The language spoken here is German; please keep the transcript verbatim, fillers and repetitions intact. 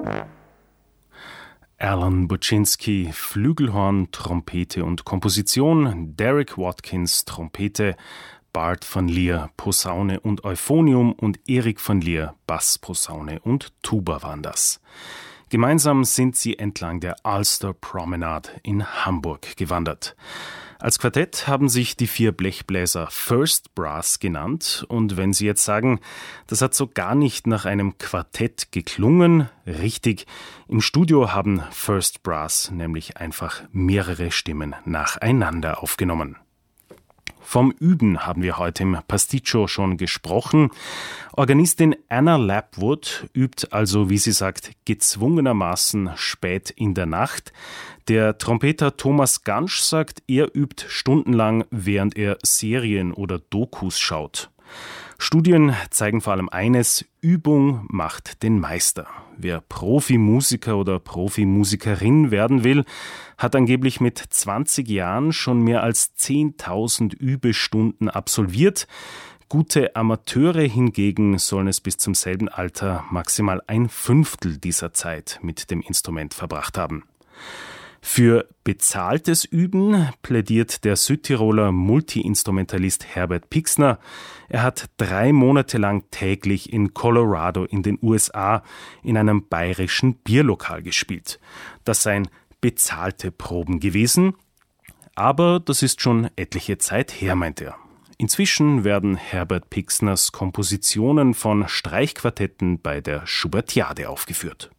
Alan Buczynski, Flügelhorn, Trompete und Komposition, Derek Watkins, Trompete, Bart van Lier, Posaune und Euphonium und Erik van Lier, Bass, Posaune und Tuba waren das. Gemeinsam sind sie entlang der Ulster Promenade in Hamburg gewandert. Als Quartett haben sich die vier Blechbläser First Brass genannt, und wenn Sie jetzt sagen, das hat so gar nicht nach einem Quartett geklungen, richtig, im Studio haben First Brass nämlich einfach mehrere Stimmen nacheinander aufgenommen. Vom Üben haben wir heute im Pasticcio schon gesprochen. Organistin Anna Lapwood übt also, wie sie sagt, gezwungenermaßen spät in der Nacht. Der Trompeter Thomas Gansch sagt, er übt stundenlang, während er Serien oder Dokus schaut. Studien zeigen vor allem eines: Übung macht den Meister. Wer Profimusiker oder Profimusikerin werden will, hat angeblich mit zwanzig Jahren schon mehr als zehntausend Übestunden absolviert. Gute Amateure hingegen sollen es bis zum selben Alter maximal ein Fünftel dieser Zeit mit dem Instrument verbracht haben. Für bezahltes Üben plädiert der Südtiroler Multiinstrumentalist Herbert Pixner. Er hat drei Monate lang täglich in Colorado in den U S A in einem bayerischen Bierlokal gespielt. Das seien bezahlte Proben gewesen, aber das ist schon etliche Zeit her, meint er. Inzwischen werden Herbert Pixners Kompositionen von Streichquartetten bei der Schubertiade aufgeführt.